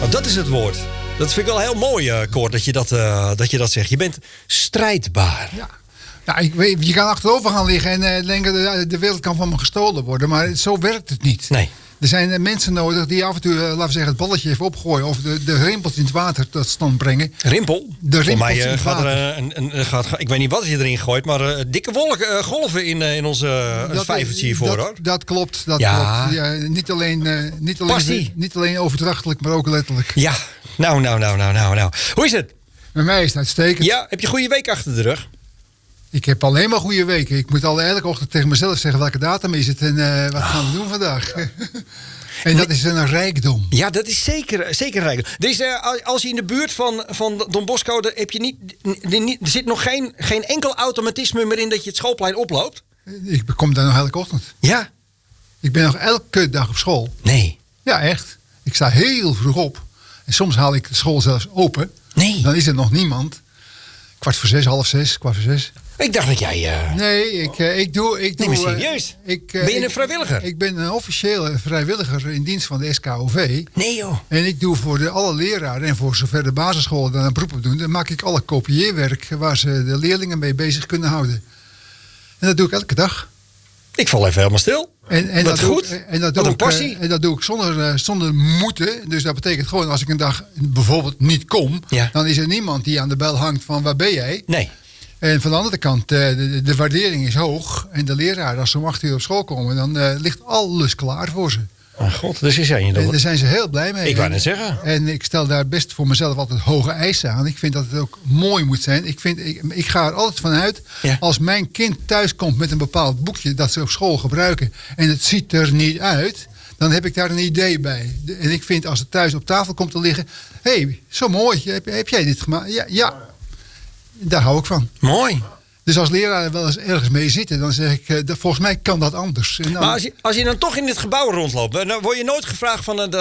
Oh, dat is het woord. Dat vind ik wel heel mooi, Cor, dat je dat zegt. Je bent strijdbaar. Ja. Ja, je kan achterover gaan liggen en denken de wereld kan van me gestolen worden. Maar zo werkt het niet. Nee. Er zijn mensen nodig die af en toe, laten we zeggen, het balletje even opgooien. Of de rimpels in het water tot stand brengen. Rimpel? De rimpels in het gaat water. er ik weet niet wat je erin gooit, maar dikke golven in onze vijvertje hiervoor, hoor. Dat klopt. Klopt. Ja, niet alleen overdrachtelijk, maar ook letterlijk. Ja, nou. Hoe is het? Bij mij is het uitstekend. Ja, heb je een goede week achter de rug? Ik heb alleen maar goede weken. Ik moet al elke ochtend tegen mezelf zeggen welke datum is het en wat gaan we doen vandaag. En dat is een rijkdom. Ja, dat is zeker rijkdom. Dus als je in de buurt van Don Bosco, heb je er zit nog geen enkel automatisme meer in dat je het schoolplein oploopt? Ik kom daar nog elke ochtend. Ja? Ik ben nog elke dag op school. Nee. Ja, echt. Ik sta heel vroeg op. En soms haal ik de school zelfs open. Nee. Dan is er nog niemand. 5:45, 5:45. Ik dacht dat jij... Nee, ik doe... Nee, maar serieus? Ben je een vrijwilliger? Ik ben een officiële vrijwilliger in dienst van de SKOV. Nee, joh. En ik doe voor alle leraren en voor zover de basisscholen daar een beroep op doen, dan maak ik alle kopieerwerk waar ze de leerlingen mee bezig kunnen houden. En dat doe ik elke dag. Ik val even helemaal stil. En dat goed. Wat een passie. En dat doe ik zonder moeten. Dus dat betekent gewoon als ik een dag bijvoorbeeld niet kom, dan is er niemand die aan de bel hangt van waar ben jij? Nee. En van de andere kant, de waardering is hoog. En de leraar, als ze om 8:00 op school komen, dan ligt alles klaar voor ze. Oh god, dus zijn je en daar zijn ze heel blij mee. Ik wou net zeggen. En ik stel daar best voor mezelf altijd hoge eisen aan. Ik vind dat het ook mooi moet zijn. Ik ga er altijd van uit, als mijn kind thuis komt met een bepaald boekje dat ze op school gebruiken en het ziet er niet uit, dan heb ik daar een idee bij. En ik vind als het thuis op tafel komt te liggen, hé, zo mooi, heb jij dit gemaakt? Ja. Daar hou ik van. Mooi. Dus als leraar wel eens ergens mee zitten, dan zeg ik, volgens mij kan dat anders. En dan... Maar als je dan toch in dit gebouw rondloopt, dan word je nooit gevraagd van...